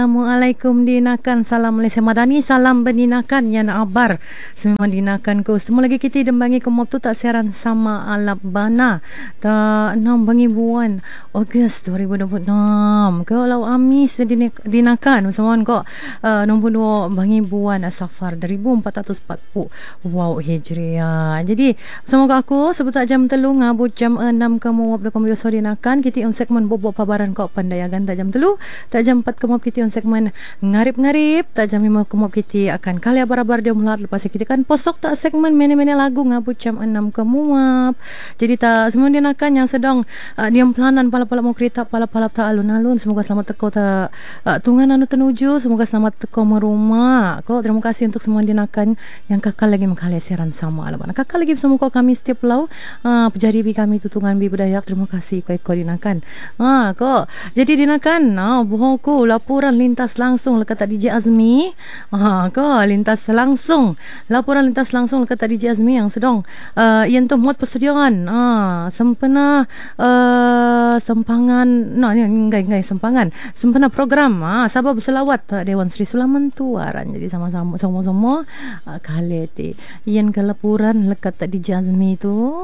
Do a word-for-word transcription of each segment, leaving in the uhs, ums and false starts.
Assalamualaikum dinakan, salam Malaysia Madani, salam berdinakan yang abar semua dinakan ko semua lagi kita dembangi ko tu tak siaran sama alap bana ta enam bangi bulan Ogos dua ribu dua puluh enam kalau amis dinakan semua ko uh, nombor dua bangi bulan Safar dua ribu empat ratus empat puluh wow hijriah. Jadi semoga aku sebetul jam telu ngabut jam enam kamu wab dekom biasa dinakan kita on segmen bobok pabaran ko pandayagan tak jam telu tak jam empat kamu kita on segmen ngarip-ngarip tak jam lima kumop kita akan kali abar-abar dia mulat lepas kita kan postok tak segmen mene-mene lagu ngabut jam enam kemuap. Jadi tak semua dia nakan yang sedang uh, diam pelanan pala-pala mau kereta pala-pala tak alun-alun semoga selamat teko tak uh, tungan anu tenuju semoga selamat teko merumah kok. Terima kasih untuk semua dia nakan yang kakak lagi mengkali siaran sama alaban kakak lagi semua kok kami setiap lau uh, pejari bi kami tutungan bi Budayak. Terima kasih kau kau dinakan ah kok jadi dinakan ah bohongku laporan lintas langsung kata D J Azmi. Ha ko lintas langsung. Laporan lintas langsung kata D J Azmi yang sedang uh, yang tu muat persediaan. Ah sempena uh, sempangan no ni enggak enggak sempangan. Sempena program ah sabab selawat uh, Dewan Sri Sulaman Tuaran. Jadi sama-sama semua-semua uh, kali ti yang ke laporan kata D J Azmi tu.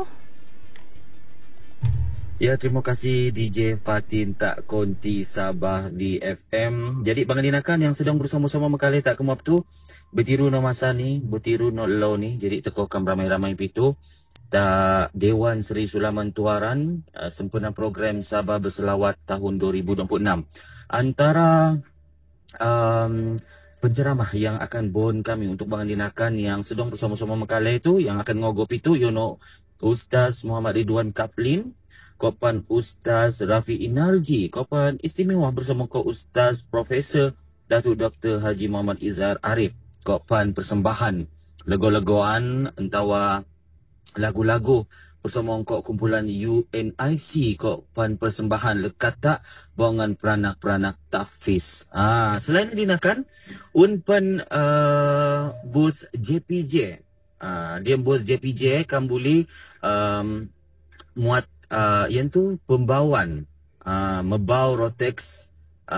Ya, terima kasih D J Fatin tak konti Sabah di F M. Jadi pangandinakan yang sedang bersama-sama mekali tak kemuap tu bertiru no masa ni, bertiru no law ni. Jadi tekokam ramai-ramai pitu tak Dewan Sri Sulaman Tuaran uh, sempena program Sabah Berselawat tahun dua ribu dua puluh enam. Antara um, penceramah yang akan bon kami untuk pangandinakan yang sedang bersama-sama mekali tu yang akan ngogop itu you know Ustaz Muhammad Ridwan Kaplin, Kopan Ustaz Rafi Inarji, Kopan istimewa bersama ko Ustaz Profesor Datuk Doktor Haji Muhammad Izhar Arif, Kopan persembahan lagu-laguan entawa lagu-lagu bersama ko kumpulan U N I C, Kopan persembahan lekat tak bongan peranak-peranak tahfiz. Ah, selain dinakan unpan uh, booth J P J. Ah, dia booth J P J kan boleh um, muat Uh, yang tu pembawaan uh, membau rotex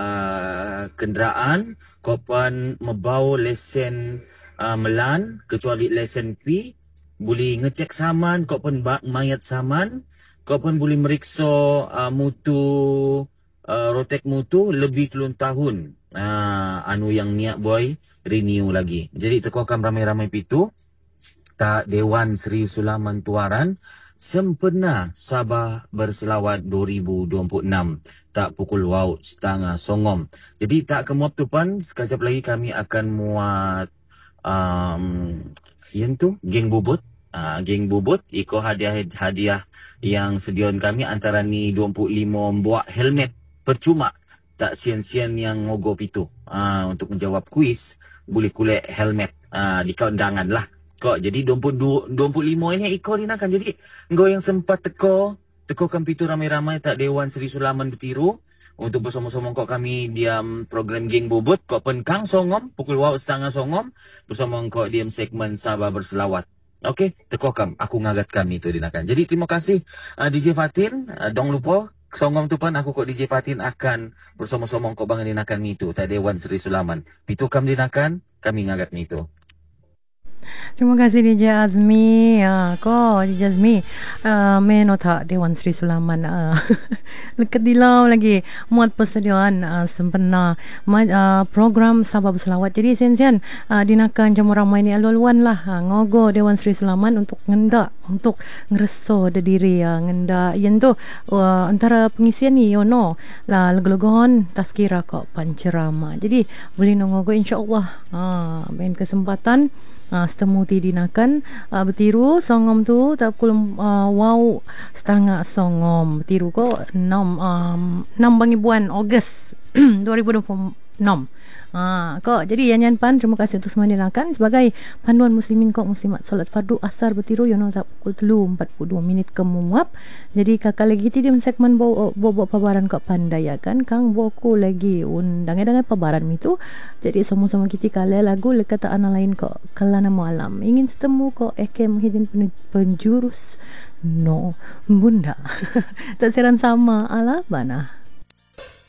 uh, kenderaan kopan membau lesen uh, melan kecuali lesen P boleh ngecek saman kopan mayat saman kopan boleh meriksa uh, mutu uh, rotek mutu lebih telung tahun uh, anu yang niat boy renew lagi. Jadi tekokan ramai-ramai pitu tak Dewan Sri Sulaman Tuaran sempena Sabah Berselawat dua ribu dua puluh enam tak pukul wow setengah songom. Jadi tak kemuap tupan sekejap lagi kami akan muat um, yang tu geng bubut uh, geng bubut iko hadiah-hadiah yang sedion kami antara ni dua puluh lima buah helmet percuma tak sian-sian yang ngogop itu uh, untuk menjawab kuis boleh kulit helmet uh, di keundangan lah kok. Jadi dua puluh lima ini ikut dinakan. Jadi engkau yang sempat teko teko kampitu ramai-ramai tak Dewan Sri Sulaman bertiru untuk bersama-sama kok kami diam program geng bobot kok pen kang songom pukul wow setengah songom bersama kok diam segmen Sabah Berselawat. Okey, teko kam aku ngagat kami itu dinakan. Jadi terima kasih uh, D J Fatin. Uh, dong lupa songom tu pan aku kok D J Fatin akan bersama-sama kok bangan dinakan itu tak Dewan Sri Sulaman. Pitu kam dinakan kami ngagat itu. Terima kasih D J Azmi. Ah, ko D J Azmi. Uh, meno tak Dewan Sri Sulaman. Uh, lekat dilau lagi muat persediaan uh, sempena uh, program Sabah Berselawat. Jadi sian-sian uh, dinakan jamu ramai ni alu-aluan lah uh, ngogo Dewan Sri Sulaman untuk ngendak untuk ngereso de diri uh, ngendak yang tu uh, antara pengisian ni you know lah lagu-laguan tazkirah kok pancerama. Jadi boleh ngogo insya-Allah. Ah, main kesempatan Uh, setemuti dinakan uh, bertiru songom tu tak pukul uh, wow setengah songom bertiru ko enam um, enam bangi bulan Ogos dua ribu dua puluh enam. Ha, kok jadi yan yan pan terima kasih untuk semua dinakan sebagai panduan muslimin kok muslimat solat fardu asar bertiru you know tak pukul telu empat puluh dua minit kemuap. Jadi kakak lagi ti di segmen bawa bawa pabaran kok pandai kan kang boku lagi undang dengan pabaran itu. Jadi semua-semua kita kala lagu lekata ana lain kok kelana malam ingin setemu kok eke muhidin penjurus no bunda tak seran sama ala bana.